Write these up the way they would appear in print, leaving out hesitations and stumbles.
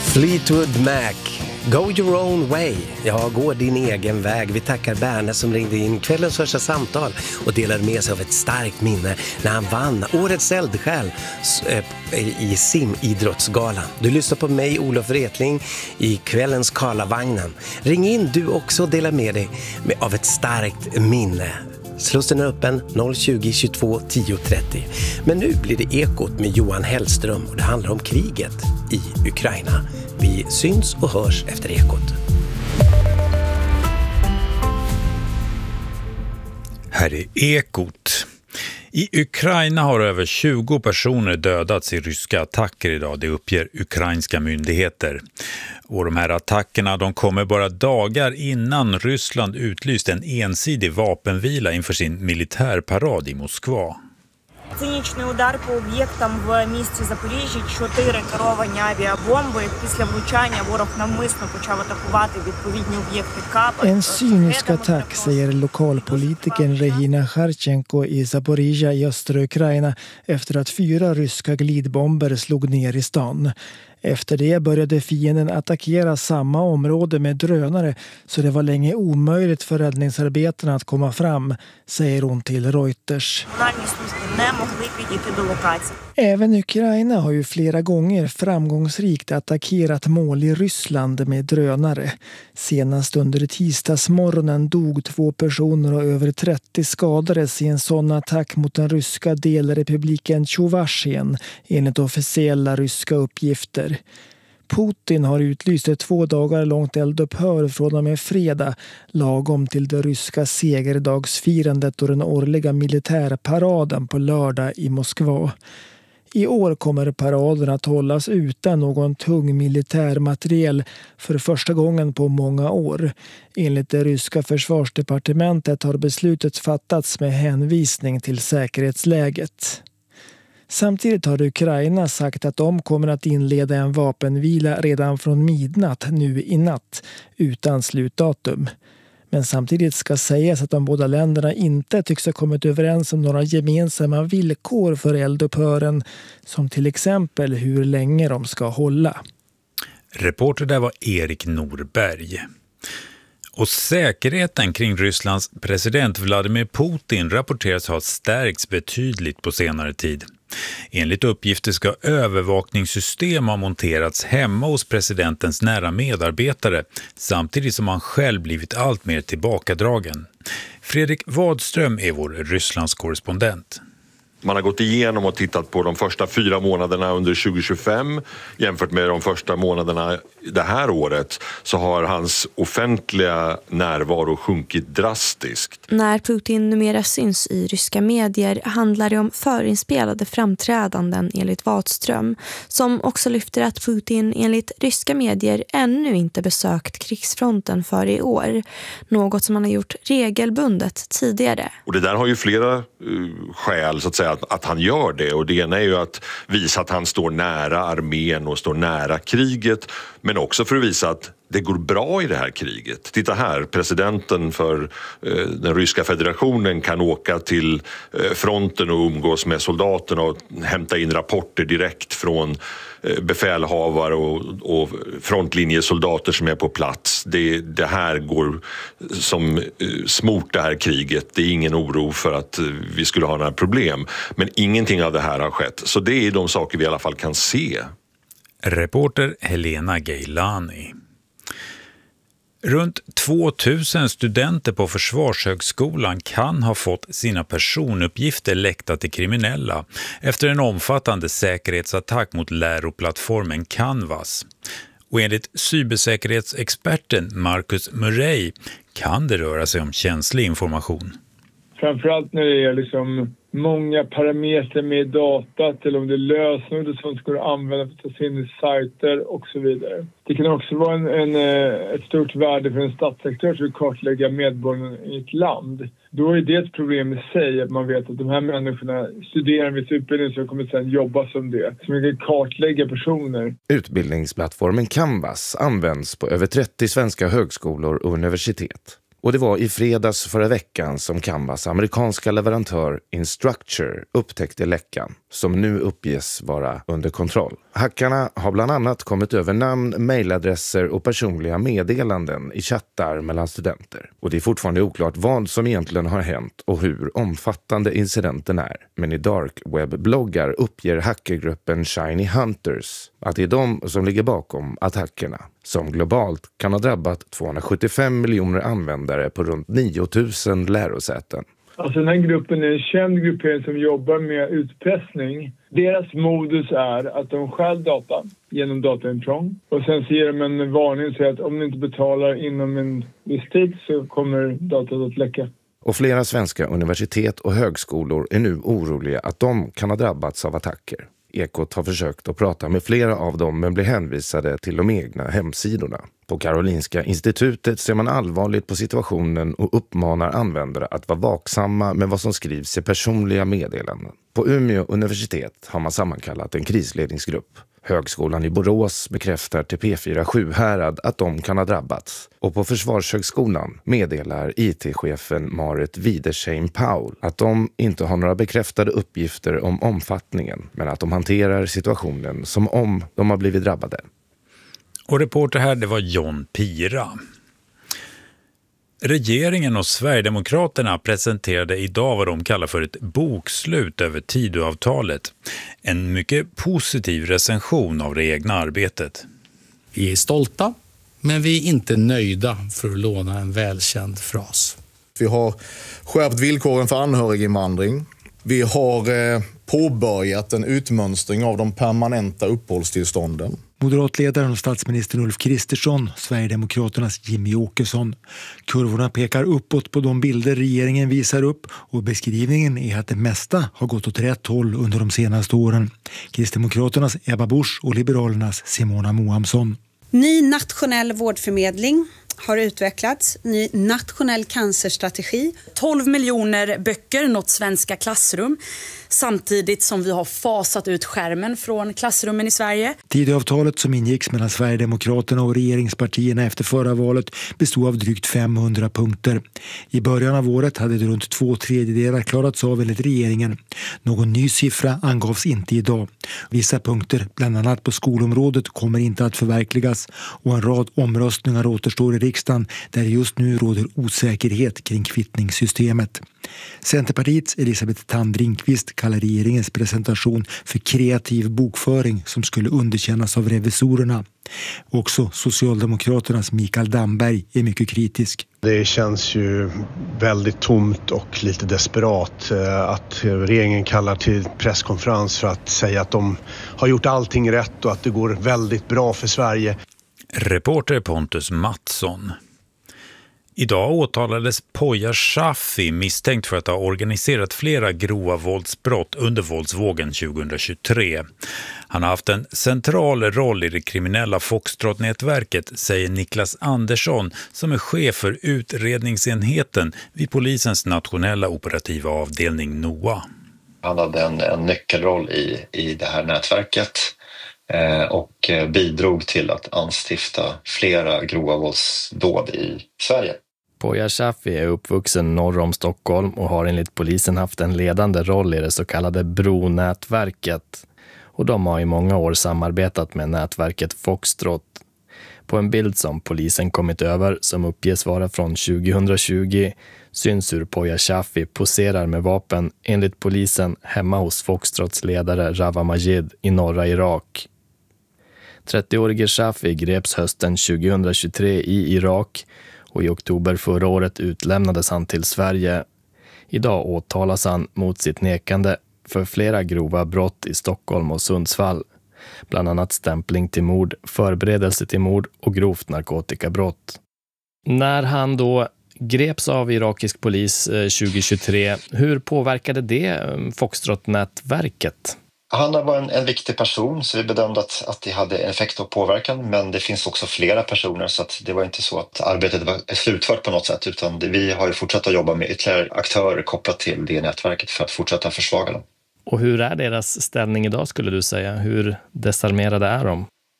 Fleetwood Mac, Go Your Own Way. Ja, gå din egen väg. Vi tackar Berna som ringde in kvällens första samtal och delade med sig av ett starkt minne när han vann årets eldsjäl i simidrottsgalan. Du lyssnar på mig, Olof Wretling, i kvällens Karlavagnen. Ring in du också och dela med dig av ett starkt minne. Slussen är öppen 020 22 10 30. Men nu blir det Ekot med Johan Hellström och det handlar om kriget i Ukraina. Vi syns och hörs efter Ekot. Här är Ekot. I Ukraina har över 20 personer dödats i ryska attacker idag, det uppger ukrainska myndigheter. Och de här attackerna de kommer bara dagar innan Ryssland utlyst en ensidig vapenvila inför sin militärparad i Moskva. Цинічний удар по об'єктам в місті Запоріжжя, 4 керовані авіабомби. Після влучання ворог навмисно почав атакувати відповідні об'єкти КАП. En cynisk attack, säger lokalpolitikern Regina Kharchenko i Zaporizjzja i östra Ukraina efter att 4 ryska glidbomber slog ner i stan. Efter det började fienden attackera samma område med drönare så det var länge omöjligt för räddningsarbetarna att komma fram, säger hon till Reuters. Även Ukraina har ju flera gånger framgångsrikt attackerat mål i Ryssland med drönare. Senast under tisdagsmorgonen dog 2 personer och över 30 skadades i en sån attack mot den ryska delrepubliken Tjuvashien, enligt officiella ryska uppgifter. Putin har utlyst ett 2 dagar långt eldupphör från och med fredag, lagom till det ryska segerdagsfirandet och den årliga militärparaden på lördag i Moskva. I år kommer paraden att hållas utan någon tung militärmateriel för första gången på många år. Enligt det ryska försvarsdepartementet har beslutet fattats med hänvisning till säkerhetsläget. Samtidigt har Ukraina sagt att de kommer att inleda en vapenvila redan från midnatt nu i natt utan slutdatum. Men samtidigt ska sägas att de båda länderna inte tycks ha kommit överens om några gemensamma villkor för eldupphören, som till exempel hur länge de ska hålla. Reporter där var Erik Norberg. Och säkerheten kring Rysslands president Vladimir Putin rapporteras ha stärkts betydligt på senare tid. Enligt uppgifter ska övervakningssystem ha monterats hemma hos presidentens nära medarbetare samtidigt som han själv blivit allt mer tillbakadragen. Fredrik Wadström är vår Rysslands korrespondent. Man har gått igenom och tittat på de första 4 månaderna under 2025 jämfört med de första månaderna det här året, så har hans offentliga närvaro sjunkit drastiskt. När Putin numera syns i ryska medier handlar det om förinspelade framträdanden enligt Wadström, som också lyfter att Putin enligt ryska medier ännu inte besökt krigsfronten för i år. Något som han har gjort regelbundet tidigare. Och det där har ju flera skäl så att säga att han gör det, och det ena är ju att visa att han står nära armén och står nära kriget, men också för att visa att det går bra i det här kriget. Titta här, presidenten för den ryska federationen kan åka till fronten och umgås med soldaterna och hämta in rapporter direkt från befälhavare och frontlinjesoldater som är på plats. Det här går som smort det här kriget. Det är ingen oro för att vi skulle ha några problem. Men ingenting av det här har skett. Så det är de saker vi i alla fall kan se. Reporter Helena Geilani. Runt 2000 studenter på Försvarshögskolan kan ha fått sina personuppgifter läckta till kriminella efter en omfattande säkerhetsattack mot läroplattformen Canvas. Och enligt cybersäkerhetsexperten Marcus Murray kan det röra sig om känslig information. Framförallt när det är liksom många parametrar med datat, eller om det är lösenord som ska använda för att ta sig in i sajter och så vidare. Det kan också vara ett stort värde för en statsaktör som vill kartlägga medborgarna i ett land. Då är det ett problem i sig att man vet att de här människorna studerar en viss utbildning som kommer sedan jobba som det. Så man kan kartlägga personer. Utbildningsplattformen Canvas används på över 30 svenska högskolor och universitet. Och det var i fredags förra veckan som Canvas amerikanska leverantör Instructure upptäckte läckan, som nu uppges vara under kontroll. Hackarna har bland annat kommit över namn, mejladresser och personliga meddelanden i chattar mellan studenter. Och det är fortfarande oklart vad som egentligen har hänt och hur omfattande incidenten är. Men i dark web-bloggar uppger hackergruppen Shiny Hunters att det är de som ligger bakom attackerna, som globalt kan ha drabbat 275 miljoner användare på runt 9000 lärosäten. Alltså den här gruppen är en känd gruppering som jobbar med utpressning. Deras modus är att de stjäl data genom dataintrång. Och sen så ger de en varning och säger att om ni inte betalar inom en viss tid så kommer datat att läcka. Och flera svenska universitet och högskolor är nu oroliga att de kan ha drabbats av attacker. Ekot har försökt att prata med flera av dem men blir hänvisade till de egna hemsidorna. På Karolinska institutet ser man allvarligt på situationen och uppmanar användare att vara vaksamma med vad som skrivs i personliga meddelanden. På Umeå universitet har man sammankallat en krisledningsgrupp. Högskolan i Borås bekräftar till P4 Sjuhärad att de kan ha drabbats. Och på Försvarshögskolan meddelar IT-chefen Marit Widersheim Paul att de inte har några bekräftade uppgifter om omfattningen, men att de hanterar situationen som om de har blivit drabbade. Och reporter här, det var John Pira. Regeringen och Sverigedemokraterna presenterade idag vad de kallar för ett bokslut över Tidöavtalet. En mycket positiv recension av det egna arbetet. Vi är stolta, men vi är inte nöjda, för att låna en välkänd fras. Vi har skärpt villkoren för anhöriginvandring. Vi har påbörjat en utmönstring av de permanenta uppehållstillstånden. Moderatledaren och statsministern Ulf Kristersson, Sverigedemokraternas Jimmy Åkesson. Kurvorna pekar uppåt på de bilder regeringen visar upp och beskrivningen är att det mesta har gått åt rätt håll under de senaste åren. Kristdemokraternas Ebba Busch och Liberalernas Simona Mohamsson. Ny nationell vårdförmedling har utvecklats, ny nationell cancerstrategi. 12 miljoner böcker nått svenska klassrum samtidigt som vi har fasat ut skärmen från klassrummen i Sverige. Tidöavtalet som ingicks mellan Sverigedemokraterna och regeringspartierna efter förra valet bestod av drygt 500 punkter. I början av året hade det runt 2/3 klarats av enligt regeringen. Någon ny siffra angavs inte idag. Vissa punkter, bland annat på skolområdet, kommer inte att förverkligas och en rad omröstningar återstår i riksdagen där det just nu råder osäkerhet kring kvittningssystemet. Centerpartiets Elisabeth Tandringqvist kallar regeringens presentation för kreativ bokföring som skulle underkännas av revisorerna. Också Socialdemokraternas Mikael Damberg är mycket kritisk. Det känns ju väldigt tomt och lite desperat att regeringen kallar till presskonferens för att säga att de har gjort allting rätt och att det går väldigt bra för Sverige. Reporter Pontus Mattsson. Idag åtalades Poya Shafi misstänkt för att ha organiserat flera grova våldsbrott under våldsvågen 2023. Han har haft en central roll i det kriminella Foxtrot-nätverket, säger Niklas Andersson som är chef för utredningsenheten vid polisens nationella operativa avdelning NOA. Han hade en nyckelroll i det här nätverket och bidrog till att anstifta flera grova våldsdåd i Sverige. Poya Shafi är uppvuxen norr om Stockholm och har enligt polisen haft en ledande roll i det så kallade Bro-nätverket. Och de har i många år samarbetat med nätverket Foxtrot. På en bild som polisen kommit över, som uppges vara från 2020, syns hur Poya Shafi poserar med vapen enligt polisen hemma hos Foxtrots ledare Rawa Majid i norra Irak. 30-årige Shafi greps hösten 2023 i Irak och i oktober förra året utlämnades han till Sverige. Idag åtalas han mot sitt nekande för flera grova brott i Stockholm och Sundsvall. Bland annat stämpling till mord, förberedelse till mord och grovt narkotikabrott. När han då greps av irakisk polis 2023, hur påverkade det Foxtrot-nätverket? Han var en viktig person, så vi bedömde att det hade effekt och påverkan, men det finns också flera personer, så att det var inte så att arbetet var slutfört på något sätt, utan vi har ju fortsatt att jobba med ytterligare aktörer kopplat till det nätverket för att fortsätta försvaga dem. Och hur är deras ställning idag skulle du säga? Hur desarmerade är de?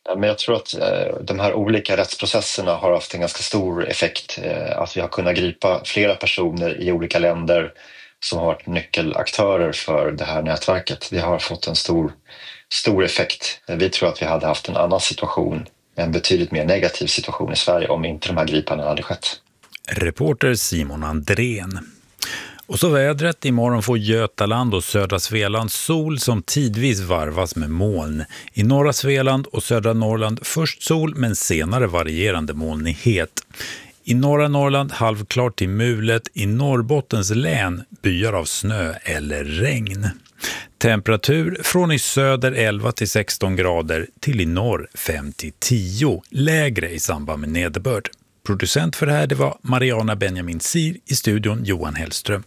Men jag tror att de här olika rättsprocesserna har haft en ganska stor effekt. Att vi har kunnat gripa flera personer i olika länder som har varit nyckelaktörer för det här nätverket. Det har fått en stor effekt. Vi tror att vi hade haft en annan situation, en betydligt mer negativ situation i Sverige om inte de här gripandena hade skett. Reporter Simon Andrén. Och så vädret. Imorgon får Götaland och södra Svealand sol som tidvis varvas med moln. I norra Svealand och södra Norrland först sol men senare varierande molnighet. I norra Norrland halvklart till mulet. I Norrbottens län byar av snö eller regn. Temperatur från i söder 11 till 16 grader till i norr 5 till 10. Lägre i samband med nederbörd. Producent för det här det var Mariana Benjamin Sir, i studion Johan Hellström.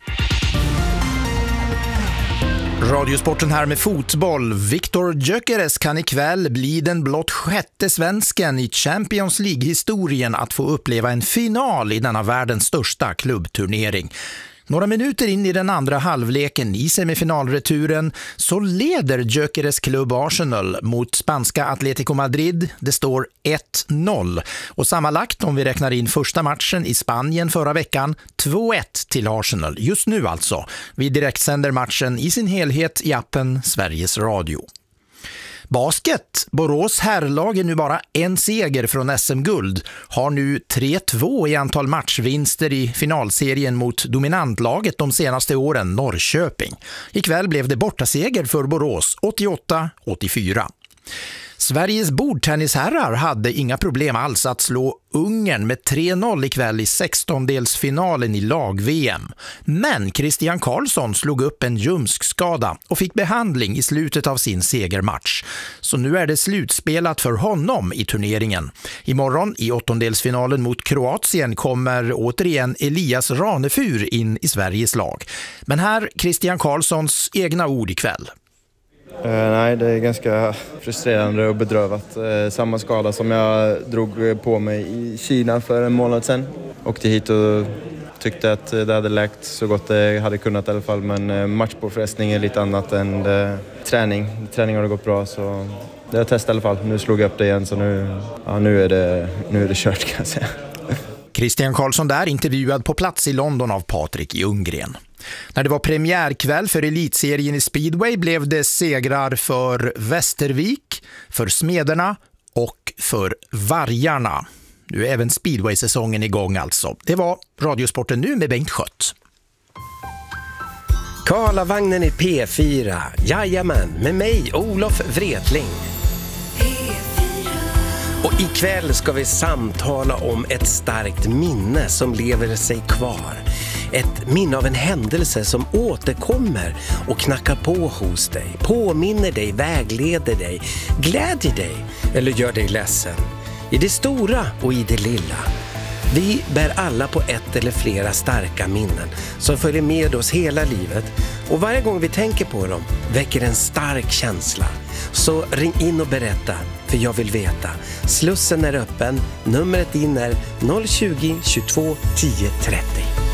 Radiosporten här med fotboll. Viktor Gyökeres kan ikväll bli den blott sjätte svensken i Champions League-historien att få uppleva en final i denna världens största klubbturnering. Några minuter in i den andra halvleken i semifinalreturen så leder Gyökeres klubb Arsenal mot spanska Atlético Madrid. Det står 1-0 och sammanlagt om vi räknar in första matchen i Spanien förra veckan 2-1 till Arsenal. Just nu alltså. Vi direktsänder matchen i sin helhet i appen Sveriges Radio. Basket. Borås herrlag är nu bara en seger från SM-guld. Har nu 3-2 i antal matchvinster i finalserien mot dominantlaget de senaste åren, Norrköping. Ikväll blev det bortaseger för Borås, 88-84. Sveriges bordtennisherrar hade inga problem alls att slå Ungern med 3-0 ikväll i 16-delsfinalen i lag-VM. Men Christian Karlsson slog upp en ljumskskada och fick behandling i slutet av sin segermatch. Så nu är det slutspelat för honom i turneringen. Imorgon i 8-delsfinalen mot Kroatien kommer återigen Elias Ranefur in i Sveriges lag. Men här Christian Karlssons egna ord ikväll. Nej, det är ganska frustrerande och bedrövat. Samma skada som jag drog på mig i Kina för en månad sedan. Åkte hit och tyckte att det hade läkt så gott det hade kunnat i alla fall. Men matchpåfrestning är lite annat än träning. Träning har det gått bra så det har jag testat i alla fall. Nu slog jag upp det igen så nu är det kört kan jag säga. Christian Karlsson där intervjuad på plats i London av Patrik Ljunggren. När det var premiärkväll för elitserien i speedway blev det segrar för Västervik, för Smederna och för Vargarna. Nu är även speedway-säsongen igång alltså. Det var Radiosporten nu med Bengt Schött. Karlavagnen i P4. Jajamän, med mig Olof Wretling. Och ikväll ska vi samtala om ett starkt minne som lever sig kvar. Ett minne av en händelse som återkommer och knackar på hos dig. Påminner dig, vägleder dig, glädjer dig eller gör dig ledsen. I det stora och i det lilla. Vi bär alla på ett eller flera starka minnen som följer med oss hela livet. Och varje gång vi tänker på dem väcker en stark känsla. Så ring in och berätta, för jag vill veta. Slussen är öppen, numret in är 020 22 10 30.